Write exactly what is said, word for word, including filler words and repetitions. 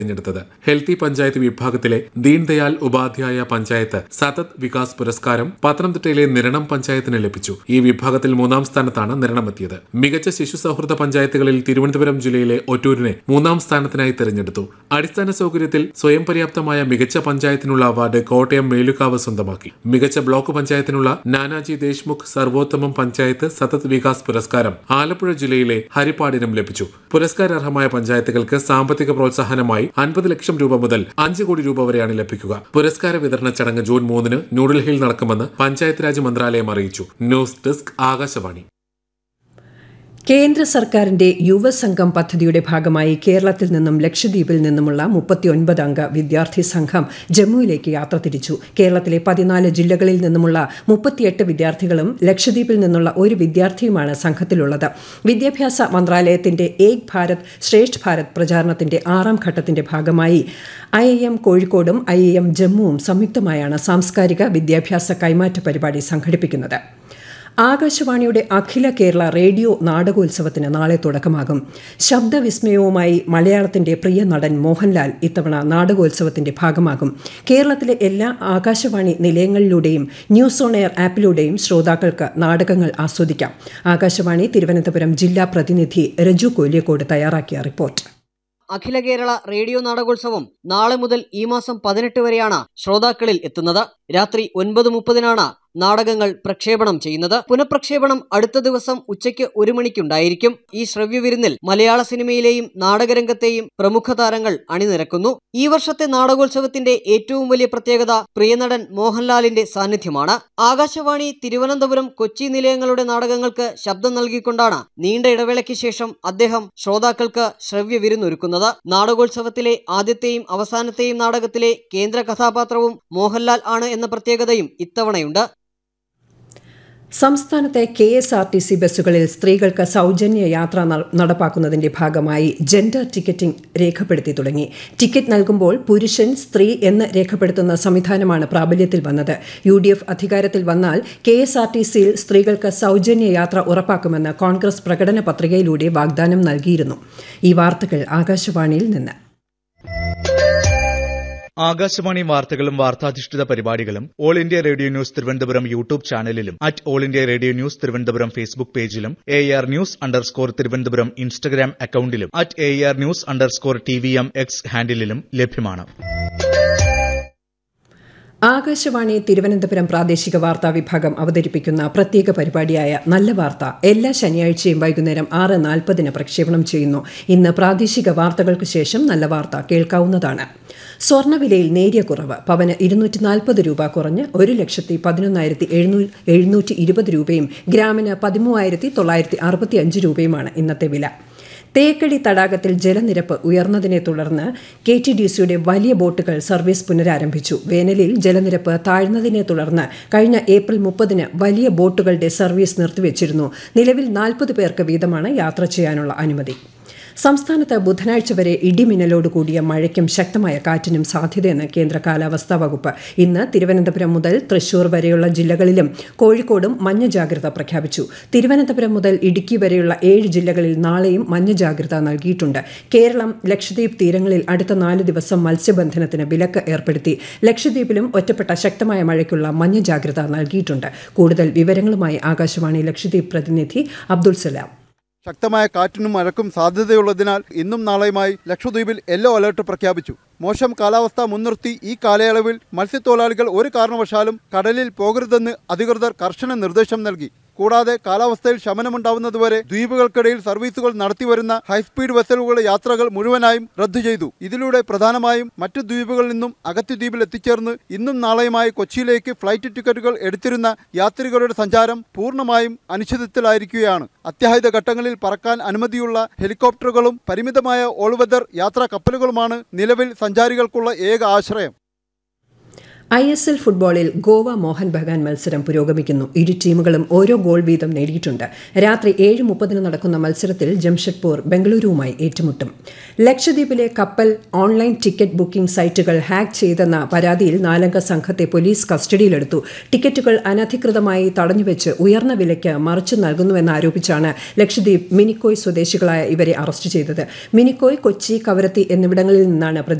തിരഞ്ഞെടുത്തത്. ഹെൽത്തി പഞ്ചായത്ത് വിഭാഗത്തിലെ ദീൻദയാൽ ഉപാധ്യായ പഞ്ചായത്ത് സതത് വികാസ് പുരസ്കാരം പത്തനംതിട്ടയിലെ നിരണം പഞ്ചായത്തിന് ലഭിച്ചു. ഈ വിഭാഗത്തിൽ മൂന്നാം സ്ഥാനത്താണ് നിരണമെത്തിയത്. മികച്ച ശിശു സൗഹൃദ പഞ്ചായത്തുകളിൽ തിരുവനന്തപുരം ജില്ലയിലെ ഒറ്റൂരിനെ മൂന്നാം സ്ഥാനത്തിനായി തെരഞ്ഞെടുത്തു. അടിസ്ഥാന സൗകര്യത്തിൽ സ്വയം പര്യാപ്തമായ മികച്ച പഞ്ചായത്തിനുള്ള അവാർഡ് കോട്ടയം മേലുകാവ് സ്വന്തമാക്കി. മികച്ച ബ്ലോക്ക് പഞ്ചായത്തിനുള്ള നാനാജി ദേശ്മുഖ് സർവോത്തമം പഞ്ചായത്ത് സതത് വികാസ് പുരസ്കാരം ആലപ്പുഴ ജില്ലയിലെ ഹരിപ്പാടിനും ലഭിച്ചു. പുരസ്കാരാർഹമായ പഞ്ചായത്തുകൾക്ക് സാമ്പത്തിക പ്രോത്സാഹനമായി അൻപത് ലക്ഷം രൂപ മുതൽ അഞ്ച് കോടി രൂപ വരെയാണ് ലഭിക്കുക. പുരസ്കാര വിതരണ ചടങ്ങ് ജൂൺ മൂന്നിന് ന്യൂഡൽഹിയിൽ നടക്കുമെന്ന് പഞ്ചായത്ത് രാജ് മന്ത്രാലയം അറിയിച്ചു. News desk Akashvani. കേന്ദ്ര സർക്കാരിന്റെ യുവസംഘം പദ്ധതിയുടെ ഭാഗമായി കേരളത്തിൽ നിന്നും ലക്ഷദ്വീപിൽ നിന്നുമുള്ള മുപ്പത്തിയൊൻപത് അംഗ വിദ്യാർത്ഥി സംഘം ജമ്മുവിലേക്ക് യാത്ര തിരിച്ചു. കേരളത്തിലെ പതിനാല് ജില്ലകളിൽ നിന്നുമുള്ള മുപ്പത്തിയെട്ട് വിദ്യാർത്ഥികളും ലക്ഷദ്വീപിൽ നിന്നുള്ള ഒരു വിദ്യാർത്ഥിയുമാണ് സംഘത്തിലുള്ളത്. വിദ്യാഭ്യാസ മന്ത്രാലയത്തിന്റെ ഏക് ഭാരത് ശ്രേഷ്ഠ് ഭാരത് പ്രചാരണത്തിന്റെ ആറാം ഘട്ടത്തിന്റെ ഭാഗമായി ഐ ഐ എം കോഴിക്കോടും ഐ ഐ എം ജമ്മുവും സംയുക്തമായാണ് സാംസ്കാരിക വിദ്യാഭ്യാസ കൈമാറ്റ പരിപാടി സംഘടിപ്പിക്കുന്നത്. ആകാശവാണിയുടെ അഖില കേരള റേഡിയോ നാടകോത്സവത്തിന് നാളെ തുടക്കമാകും. ശബ്ദവിസ്മയവുമായി മലയാളത്തിന്റെ പ്രിയ നടൻ മോഹൻലാൽ ഇത്തവണ നാടകോത്സവത്തിന്റെ ഭാഗമാകും. കേരളത്തിലെ എല്ലാ ആകാശവാണി നിലയങ്ങളിലൂടെയും ന്യൂസ് ഓൺ എയർ ആപ്പിലൂടെയും ശ്രോതാക്കൾക്ക് നാടകങ്ങൾ ആസ്വദിക്കാം. ആകാശവാണി തിരുവനന്തപുരം ജില്ലാ പ്രതിനിധി രജു കോലിയക്കോട് തയ്യാറാക്കിയ റിപ്പോർട്ട്. അഖില കേരള റേഡിയോ നാടകോത്സവം നാളെ മുതൽ ഈ മാസം പതിനെട്ട് വരെയാണ് ശ്രോതാക്കളിൽ എത്തുന്നത്. രാത്രി ഒൻപത് മുപ്പതിനാണ് നാടകങ്ങൾ പ്രക്ഷേപണം ചെയ്യുന്നത്. പുനഃപ്രക്ഷേപണം അടുത്ത ദിവസം ഉച്ചയ്ക്ക് ഒരു മണിക്കുണ്ടായിരിക്കും. ഈ ശ്രവ്യവിരുന്നിൽ മലയാള സിനിമയിലെയും നാടകരംഗത്തെയും പ്രമുഖ താരങ്ങൾ അണിനിരക്കുന്നു. ഈ വർഷത്തെ നാടകോത്സവത്തിന്റെ ഏറ്റവും വലിയ പ്രത്യേകത പ്രിയനടൻ മോഹൻലാലിന്റെ സാന്നിധ്യമാണ്. ആകാശവാണി തിരുവനന്തപുരം കൊച്ചി നിലയങ്ങളുടെ നാടകങ്ങൾക്ക് ശബ്ദം നൽകിക്കൊണ്ടാണ് നീണ്ട ഇടവേളയ്ക്ക് ശേഷം അദ്ദേഹം ശ്രോതാക്കൾക്ക് ശ്രവ്യവിരുന്നൊരുക്കുന്നത്. നാടകോത്സവത്തിലെ ആദ്യത്തെയും അവസാനത്തെയും നാടകത്തിലെ കേന്ദ്ര കഥാപാത്രവും മോഹൻലാൽ ആണ് എന്ന പ്രത്യേകതയും ഇത്തവണയുണ്ട്. സംസ്ഥാനത്തെ K S R T C ബസ്സുകളിൽ സ്ത്രീകൾക്ക് സൗജന്യ യാത്ര നടപ്പാക്കുന്നതിന്റെ ഭാഗമായി ജെൻഡർ ടിക്കറ്റിംഗ് രേഖപ്പെടുത്തി തുടങ്ങി. ടിക്കറ്റ് നൽകുമ്പോൾ പുരുഷൻ, സ്ത്രീ എന്ന് രേഖപ്പെടുത്തുന്ന സംവിധാനമാണ് പ്രാബല്യത്തിൽ വന്നത്. യു ഡി എഫ് അധികാരത്തിൽ വന്നാൽ കെ എസ് ആർ ടി സിയിൽ സ്ത്രീകൾക്ക് സൗജന്യ യാത്ര ഉറപ്പാക്കുമെന്ന് കോൺഗ്രസ് പ്രകടന പത്രികയിലൂടെ വാഗ്ദാനം നൽകിയിരുന്നു. ഈ വാർത്തകൾ ആകാശവാണിയിൽ നിന്ന്. ആകാശവാണി വാർത്തകളും വാർത്താധിഷ്ഠിത പരിപാടികളും all India radio news Thiruvananthapuram YouTube ചാനലിലും at all India radio news Thiruvananthapuram Facebook പേജിലും A R news underscore Thiruvananthapuram Instagram അക്കൌണ്ടിലും at A R news underscore T V M X ഹാൻഡിലും ലഭ്യമാണ്. ആകാശവാണി തിരുവനന്തപുരം പ്രാദേശിക വാർത്താ വിഭാഗം അവതരിപ്പിക്കുന്ന പ്രത്യേക പരിപാടിയായ നല്ല വാർത്ത എല്ലാ ശനിയാഴ്ചയും വൈകുന്നേരം ആറ് നാൽപ്പതിന് പ്രക്ഷേപണം ചെയ്യുന്നു. ഇന്ന് പ്രാദേശിക വാർത്തകൾക്ക് ശേഷം നല്ല വാർത്ത കേൾക്കാവുന്നതാണ്. സ്വർണ്ണവിലയിൽ നേരിയ കുറവ്. പവന് ഇരുന്നൂറ്റി നാൽപ്പത് രൂപ കുറഞ്ഞ് ഒരു ലക്ഷത്തി പതിനൊന്നായിരത്തി എഴുന്നൂറ്റി ഇരുപത് രൂപയും ഗ്രാമിന് പതിമൂവായിരത്തി തൊള്ളായിരത്തി അറുപത്തി അഞ്ച് രൂപയുമാണ് ഇന്നത്തെ വില. തേക്കടി തടാകത്തിൽ ജലനിരപ്പ് ഉയർന്നതിനെ തുടർന്ന് കെ ടി ഡി സിയുടെ വലിയ ബോട്ടുകൾ സർവീസ് പുനരാരംഭിച്ചു. വേനലിൽ ജലനിരപ്പ് താഴ്ന്നതിനെ തുടർന്ന് കഴിഞ്ഞ ഏപ്രിൽ മുപ്പതിന് വലിയ ബോട്ടുകളുടെ സർവീസ് നിർത്തിവച്ചിരുന്നു. നിലവിൽ നാൽപ്പത് പേർക്ക് വീതമാണ് യാത്ര ചെയ്യാനുള്ള അനുമതി. സംസ്ഥാനത്ത് ബുധനാഴ്ച വരെ ഇടിമിന്നലോട് കൂടിയ മഴയ്ക്കും ശക്തമായ കാറ്റിനും സാധ്യതയെന്ന് കേന്ദ്ര കാലാവസ്ഥാ വകുപ്പ്. ഇന്ന് തിരുവനന്തപുരം മുതൽ തൃശൂർ വരെയുള്ള ജില്ലകളിലും കോഴിക്കോടും മഞ്ഞ ജാഗ്രത പ്രഖ്യാപിച്ചു. തിരുവനന്തപുരം മുതൽ ഇടുക്കി വരെയുള്ള ഏഴ് ജില്ലകളിൽ നാളെയും മഞ്ഞ ജാഗ്രത നൽകിയിട്ടുണ്ട്. കേരളം, ലക്ഷദ്വീപ് തീരങ്ങളിൽ അടുത്ത നാല് ദിവസം മത്സ്യബന്ധനത്തിന് വിലക്ക് ഏർപ്പെടുത്തി. ലക്ഷദ്വീപിലും ഒറ്റപ്പെട്ട ശക്തമായ മഴയ്ക്കുള്ള മഞ്ഞ ജാഗ്രത നൽകിയിട്ടുണ്ട്. കൂടുതൽ വിവരങ്ങളുമായി ആകാശവാണി ലക്ഷദ്വീപ് പ്രതിനിധി അബ്ദുൾ സലാം. ശക്തമായ കാറ്റിനും മഴയ്ക്കും സാധ്യതയുള്ളതിനാൽ ഇന്നും നാളെയുമായി ലക്ഷദ്വീപിൽ യെല്ലോ അലർട്ട് പ്രഖ്യാപിച്ചു. മോശം കാലാവസ്ഥ മുൻനിർത്തി ഈ കാലയളവിൽ മത്സ്യത്തൊഴിലാളികൾ ഒരു കാരണവശാലും കടലിൽ പോകരുതെന്ന് അധികൃതർ കർശന നിർദ്ദേശം നൽകി. കൂടാതെ കാലാവസ്ഥയിൽ ശമനമുണ്ടാവുന്നതുവരെ ദ്വീപുകൾക്കിടയിൽ സർവീസുകൾ നടത്തിവരുന്ന ഹൈസ്പീഡ് വെസലുകളുടെ യാത്രകൾ മുഴുവനായും റദ്ദു ചെയ്തു. ഇതിലൂടെ പ്രധാനമായും മറ്റു ദ്വീപുകളിൽ നിന്നും അഗത്തിദ്വീപിൽ എത്തിച്ചേർന്ന് ഇന്നും നാളെയുമായി കൊച്ചിയിലേക്ക് ഫ്ലൈറ്റ് ടിക്കറ്റുകൾ എടുത്തിരുന്ന യാത്രികരുടെ സഞ്ചാരം പൂർണ്ണമായും അനിശ്ചിതത്വത്തിലായിരിക്കുകയാണ്. അത്യാഹിത ഘട്ടങ്ങളിൽ പറക്കാൻ അനുമതിയുള്ള ഹെലികോപ്റ്ററുകളും പരിമിതമായ ഓൾ വെതർ യാത്രാ കപ്പലുകളുമാണ് നിലവിൽ സഞ്ചാരികൾക്കുള്ള ഏക ആശ്രയം. ഐ എസ് എൽ ഫുട്ബോളിൽ ഗോവ മോഹൻ ബഗാൻ മത്സരം പുരോഗമിക്കുന്നു. ഇരു ടീമുകളും ഓരോ ഗോൾ വീതം നേടിയിട്ടുണ്ട്. രാത്രി ഏഴ് മുപ്പതിന് നടക്കുന്ന മത്സരത്തിൽ ജംഷഡ്പൂർ ബംഗളൂരുവുമായി ഏറ്റുമുട്ടും. ലക്ഷദ്വീപിലെ കപ്പൽ ഓൺലൈൻ ടിക്കറ്റ് ബുക്കിംഗ് സൈറ്റുകൾ ഹാക്ക് ചെയ്തെന്ന പരാതിയിൽ നാലംഗ സംഘത്തെ പോലീസ് കസ്റ്റഡിയിലെടുത്തു. ടിക്കറ്റുകൾ അനധികൃതമായി തടഞ്ഞുവെച്ച് ഉയർന്ന വിലയ്ക്ക് മറിച്ചു നൽകുന്നുവെന്നാരോപിച്ചാണ് ലക്ഷദ്വീപ് മിനിക്കോയ് സ്വദേശികളായ ഇവരെ അറസ്റ്റ് ചെയ്തത്. മിനിക്കോയ്, കൊച്ചി, കവരത്തി എന്നിവിടങ്ങളിൽ നിന്നാണ്